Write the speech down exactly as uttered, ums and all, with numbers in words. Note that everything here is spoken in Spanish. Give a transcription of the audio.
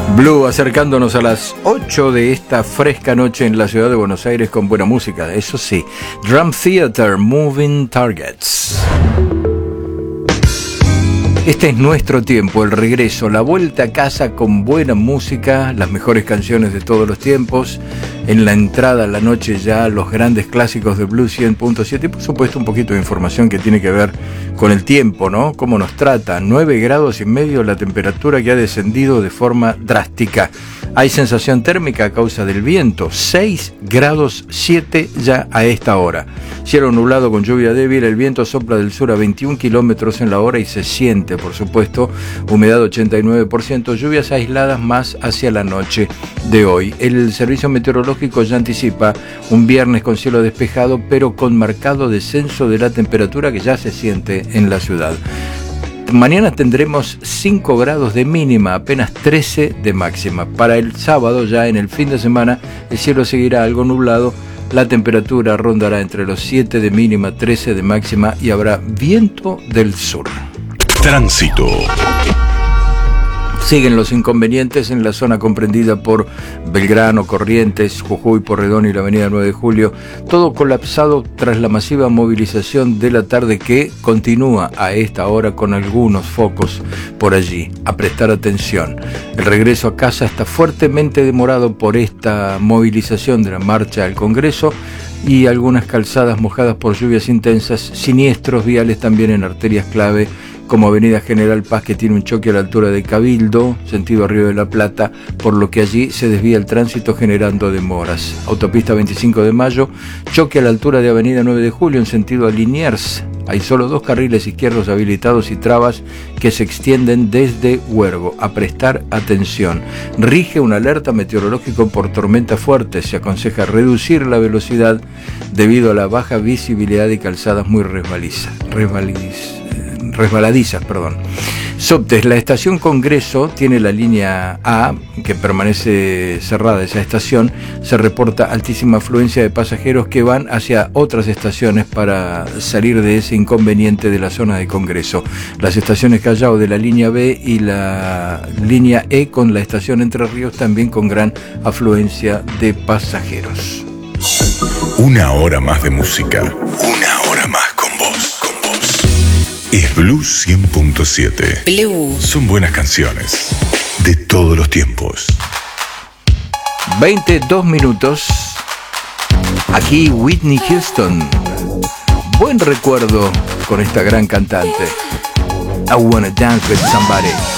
Blue, acercándonos a las ocho de esta fresca noche en la ciudad de Buenos Aires con buena música, eso sí. Drum Theater, Moving Targets. Este es nuestro tiempo, el regreso, la vuelta a casa con buena música, las mejores canciones de todos los tiempos. En la entrada a la noche ya los grandes clásicos de Blue cien punto siete y por supuesto un poquito de información que tiene que ver con el tiempo, ¿no? Cómo nos trata. nueve grados y medio la temperatura que ha descendido de forma drástica. Hay sensación térmica a causa del viento, seis grados siete ya a esta hora. Cielo nublado con lluvia débil, el viento sopla del sur a veintiún kilómetros en la hora y se siente, por supuesto, humedad ochenta y nueve por ciento, lluvias aisladas más hacia la noche de hoy. El servicio meteorológico ya anticipa un viernes con cielo despejado, pero con marcado descenso de la temperatura que ya se siente en la ciudad. Mañana tendremos cinco grados de mínima, apenas trece de máxima. Para el sábado, ya en el fin de semana, el cielo seguirá algo nublado. La temperatura rondará entre los siete de mínima, trece de máxima y habrá viento del sur. Tránsito. Siguen los inconvenientes en la zona comprendida por Belgrano, Corrientes, Jujuy, Porredón y la avenida nueve de julio, todo colapsado tras la masiva movilización de la tarde que continúa a esta hora con algunos focos por allí. A prestar atención. El regreso a casa está fuertemente demorado por esta movilización de la marcha al Congreso y algunas calzadas mojadas por lluvias intensas, siniestros viales también en arterias clave, como Avenida General Paz, que tiene un choque a la altura de Cabildo, sentido Río de la Plata, por lo que allí se desvía el tránsito generando demoras. Autopista veinticinco de mayo, choque a la altura de Avenida nueve de julio en sentido a Liniers. Hay solo dos carriles izquierdos habilitados y trabas que se extienden desde Huergo. A prestar atención. Rige una alerta meteorológico por tormenta fuerte. Se aconseja reducir la velocidad debido a la baja visibilidad y calzadas muy resbalizas. resbalizas. resbaladizas, perdón. Subtes, la estación Congreso tiene la línea A, que permanece cerrada esa estación. Se reporta altísima afluencia de pasajeros que van hacia otras estaciones para salir de ese inconveniente de la zona de Congreso. Las estaciones Callao de la línea B y la línea E con la estación Entre Ríos también con gran afluencia de pasajeros. Una hora más de música. Una hora más con vos. Es Blue cien punto siete. Blue. Son buenas canciones de todos los tiempos. veintidós minutos. Aquí Whitney Houston. Buen recuerdo con esta gran cantante. I wanna dance with somebody.